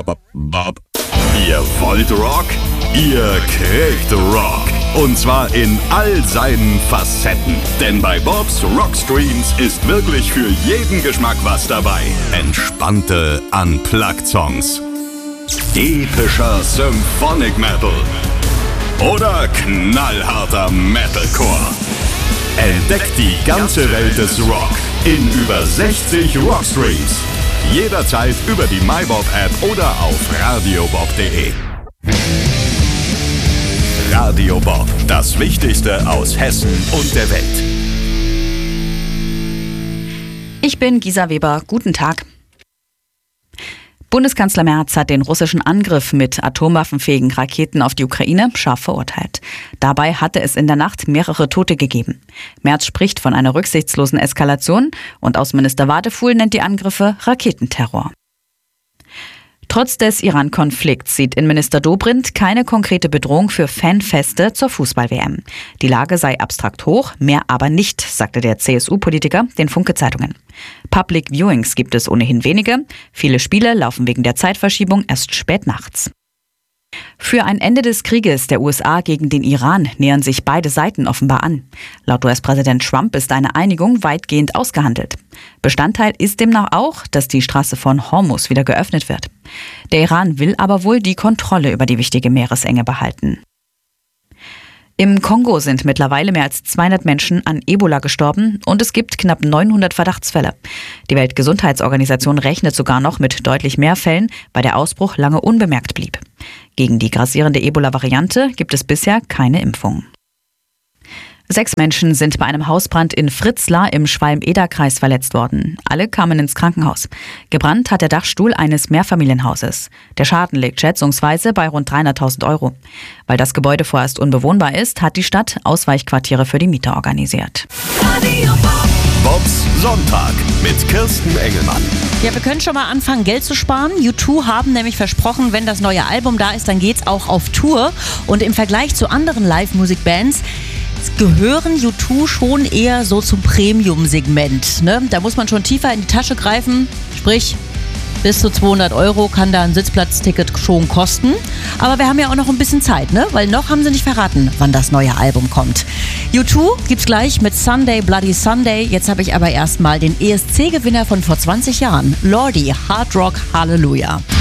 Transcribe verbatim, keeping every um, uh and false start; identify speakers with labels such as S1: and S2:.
S1: Bob. Ihr wollt Rock? Ihr kriegt Rock. Und zwar in all seinen Facetten. Denn bei Bobs Rockstreams ist wirklich für jeden Geschmack was dabei. Entspannte Unplugged-Songs, epischer Symphonic Metal oder knallharter Metalcore. Entdeckt die ganze Welt des Rock in über sechzig Rockstreams. Jederzeit über die MyBob-App oder auf radiobob punkt de. Radio Bob, das Wichtigste aus Hessen und der Welt.
S2: Ich bin Gisa Weber. Guten Tag. Bundeskanzler Merz hat den russischen Angriff mit atomwaffenfähigen Raketen auf die Ukraine scharf verurteilt. Dabei hatte es in der Nacht mehrere Tote gegeben. Merz spricht von einer rücksichtslosen Eskalation und Außenminister Wadefuhl nennt die Angriffe Raketenterror. Trotz des Iran-Konflikts sieht Innenminister Dobrindt keine konkrete Bedrohung für Fanfeste zur Fußball-W M. Die Lage sei abstrakt hoch, mehr aber nicht, sagte der C S U-Politiker den Funke-Zeitungen. Public Viewings gibt es ohnehin wenige. Viele Spiele laufen wegen der Zeitverschiebung erst spät nachts. Für ein Ende des Krieges der U S A gegen den Iran nähern sich beide Seiten offenbar an. Laut U S-Präsident Trump ist eine Einigung weitgehend ausgehandelt. Bestandteil ist demnach auch, dass die Straße von Hormuz wieder geöffnet wird. Der Iran will aber wohl die Kontrolle über die wichtige Meeresenge behalten. Im Kongo sind mittlerweile mehr als zweihundert Menschen an Ebola gestorben und es gibt knapp neunhundert Verdachtsfälle. Die Weltgesundheitsorganisation rechnet sogar noch mit deutlich mehr Fällen, weil der Ausbruch lange unbemerkt blieb. Gegen die grassierende Ebola-Variante gibt es bisher keine Impfung. Sechs Menschen sind bei einem Hausbrand in Fritzlar im Schwalm-Eder-Kreis verletzt worden. Alle kamen ins Krankenhaus. Gebrannt hat der Dachstuhl eines Mehrfamilienhauses. Der Schaden liegt schätzungsweise bei rund dreihunderttausend Euro. Weil das Gebäude vorerst unbewohnbar ist, hat die Stadt Ausweichquartiere für die Mieter organisiert.
S1: Bobs Sonntag mit Kirsten Engelmann.
S3: Ja, wir können schon mal anfangen, Geld zu sparen. U zwei haben nämlich versprochen, wenn das neue Album da ist, dann geht's auch auf Tour. Und im Vergleich zu anderen Live-Musikbands gehören U zwei schon eher so zum Premium-Segment. Ne? Da muss man schon tiefer in die Tasche greifen, sprich bis zu zweihundert Euro kann da ein Sitzplatzticket schon kosten. Aber wir haben ja auch noch ein bisschen Zeit, ne? Weil noch haben sie nicht verraten, wann das neue Album kommt. U zwei gibt's gleich mit Sunday Bloody Sunday. Jetzt habe ich aber erstmal den E S C-Gewinner von vor zwanzig Jahren, Lordi, Hard Rock Hallelujah.